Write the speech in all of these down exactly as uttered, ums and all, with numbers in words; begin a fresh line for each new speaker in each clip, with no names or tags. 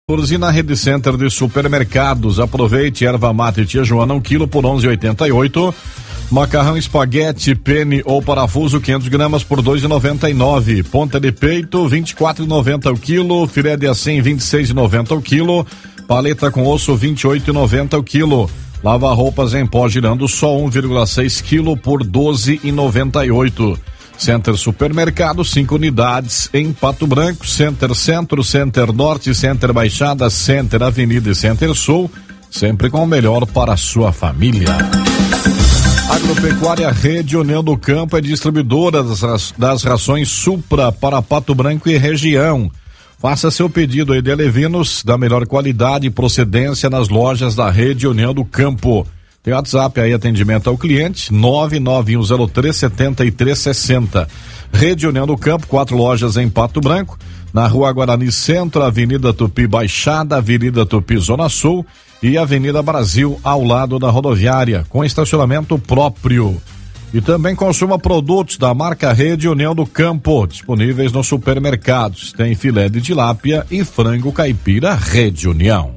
E na Rede Center de Supermercados, aproveite erva mate tia Joana um quilo por onze e oitenta e oito. Macarrão espaguete, pene ou parafuso quinhentos gramas por dois e noventa e nove. Ponta de peito vinte e quatro e noventa o quilo. Filé de acém vinte e seis e noventa o quilo. Paleta com osso vinte e oito e noventa o quilo. Lava roupas em pó girando só um vírgula seis quilo por doze e noventa e oito. Center Supermercado, cinco unidades em Pato Branco, Center Centro, Center Norte, Center Baixada, Center Avenida e Center Sul, sempre com o melhor para a sua família. Agropecuária Rede União do Campo é distribuidora das, das rações Supra para Pato Branco e região. Faça seu pedido aí de alevinos da melhor qualidade e procedência nas lojas da Rede União do Campo. Tem WhatsApp aí, atendimento ao cliente, nove nove um zero três sete três seis zero. Rede União do Campo, quatro lojas em Pato Branco, na Rua Guarani Centro, Avenida Tupi Baixada, Avenida Tupi Zona Sul e Avenida Brasil, ao lado da rodoviária, com estacionamento próprio. E também consuma produtos da marca Rede União do Campo, disponíveis nos supermercados. Tem filé de tilápia e frango caipira Rede União.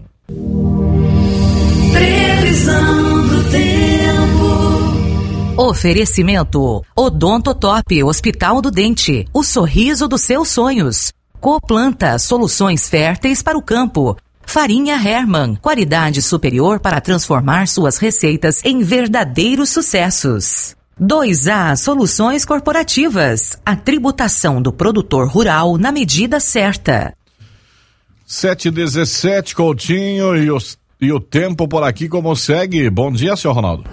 Previsão do tempo.
Oferecimento Odontotop Hospital do Dente, o sorriso dos seus sonhos. Coplanta, soluções férteis para o campo. Farinha Hermann, qualidade superior para transformar suas receitas em verdadeiros sucessos. dois A Soluções Corporativas, a tributação do produtor rural na medida certa.
sete e dezessete, Coutinho, e os E o tempo por aqui como segue? Bom dia, senhor Ronaldo.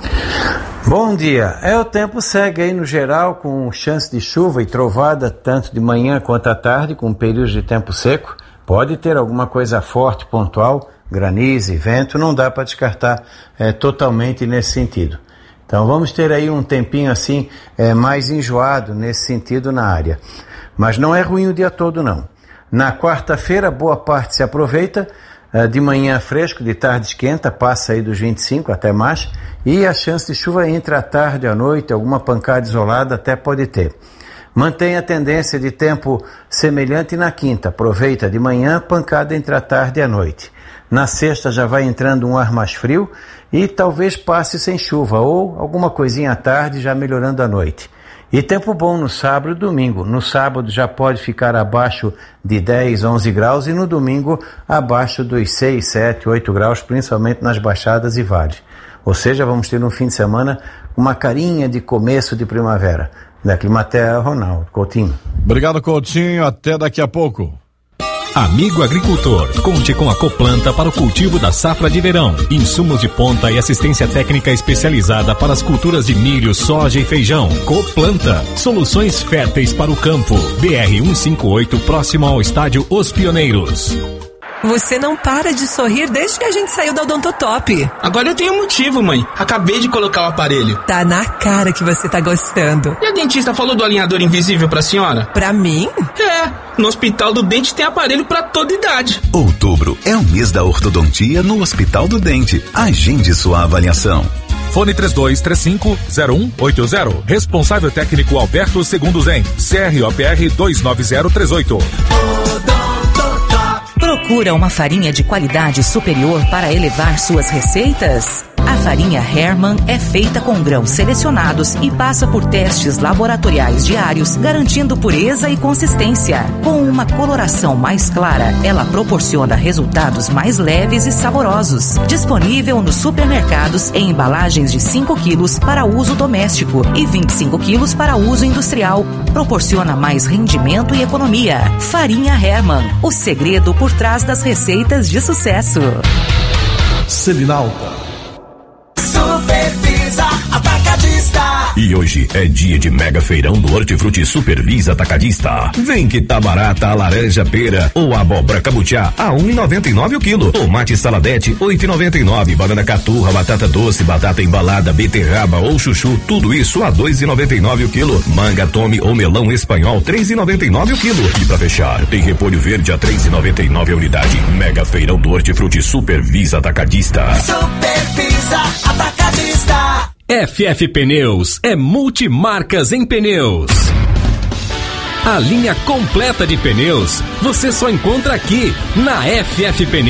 Bom dia. É, o tempo segue aí no geral com chance de chuva e trovada tanto de manhã quanto à tarde, com períodos de tempo seco. Pode ter alguma coisa forte, pontual, granizo e vento, não dá para descartar é, totalmente nesse sentido. Então vamos ter aí um tempinho assim é, mais enjoado nesse sentido na área. Mas não é ruim o dia todo não. Na quarta-feira boa parte se aproveita. De manhã fresco, de tarde esquenta, passa aí dos vinte e cinco até mais, e a chance de chuva entre a tarde e a noite, alguma pancada isolada até pode ter. Mantém a tendência de tempo semelhante na quinta, aproveita de manhã, pancada entre a tarde e a noite. Na sexta já vai entrando um ar mais frio e talvez passe sem chuva, ou alguma coisinha à tarde já melhorando à noite. E tempo bom no sábado e domingo. No sábado já pode ficar abaixo de dez, onze graus e no domingo abaixo dos seis, sete, oito graus, principalmente nas baixadas e vales. Ou seja, vamos ter um fim de semana uma carinha de começo de primavera. Da Climaterra, Ronaldo Coutinho.
Obrigado, Coutinho. Até daqui a pouco.
Amigo agricultor, conte com a Coplanta para o cultivo da safra de verão. Insumos de ponta e assistência técnica especializada para as culturas de milho, soja e feijão. Coplanta, soluções férteis para o campo. B R cento e cinquenta e oito, próximo ao estádio Os Pioneiros.
Você não para de sorrir desde que a gente saiu da Odontotop.
Agora eu tenho motivo, mãe. Acabei de colocar o aparelho.
Tá na cara que você tá gostando.
E a dentista falou do alinhador invisível pra senhora?
Pra mim?
É, no Hospital do Dente tem aparelho pra toda idade.
Outubro é o mês da ortodontia no Hospital do Dente. Agende sua avaliação.
Fone três dois três cinco zero um oito zero. Responsável técnico Alberto Segundo Zen. C R O P R dois nove zero três oito.
Procura uma farinha de qualidade superior para elevar suas receitas? A farinha Hermann é feita com grãos selecionados e passa por testes laboratoriais diários, garantindo pureza e consistência. Com uma coloração mais clara, ela proporciona resultados mais leves e saborosos. Disponível nos supermercados em embalagens de cinco quilos para uso doméstico e vinte e cinco quilos para uso industrial. Proporciona mais rendimento e economia. Farinha Hermann, o segredo por trás das receitas de sucesso.
Selinalta.
Supervisa Atacadista.
E hoje é dia de mega feirão do Hortifruti Supervisa Atacadista. Vem que tá barata a laranja pera ou a abóbora cabutiá a um e noventa e nove o quilo. Tomate saladete oito e noventa e nove. Banana caturra, batata doce, batata embalada, beterraba ou chuchu, tudo isso a dois e noventa e nove o quilo. Manga tome ou melão espanhol três e noventa e nove o quilo. E pra fechar, tem repolho verde a três e noventa e nove a unidade. Mega feirão do Hortifruti Supervisa Atacadista.
Supervisa Atacadista.
F F Pneus é multimarcas em pneus. A linha completa de pneus você só encontra aqui na F F Pneus.